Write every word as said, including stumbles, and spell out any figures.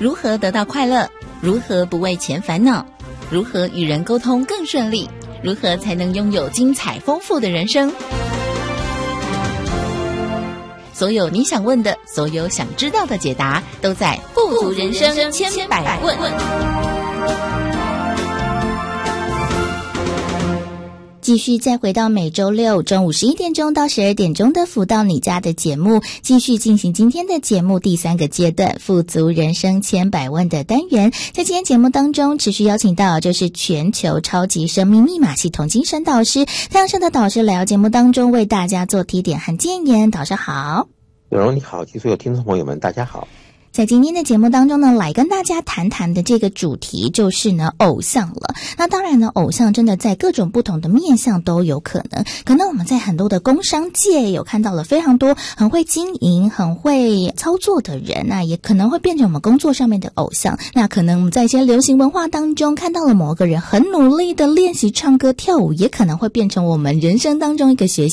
如何得到快乐？如何不为钱烦恼？如何与人沟通更顺利？如何才能拥有精彩丰富的人生？所有你想问的，所有想知道的解答，都在富足人生千百问。 继续再回到每周六中午十一点钟到十二点钟的福到你家的节目，继续进行今天的节目第三个阶段富足人生千百问的单元。在今天节目当中持续邀请到就是全球超级生命密码系统精神导师太阳盛德导师来到节目当中为大家做提点和建言。导师好。 有容你好，及所有听众朋友们大家好。 在今天的节目当中呢，来跟大家谈谈的这个主题就是呢偶像了。那当然呢，偶像真的在各种不同的面向都有可能。可能我们在很多的工商界有看到了非常多很会经营、很会操作的人，那也可能会变成我们工作上面的偶像。那可能我们在一些流行文化当中看到了某个人很努力的练习唱歌跳舞，也可能会变成我们人生当中一个学习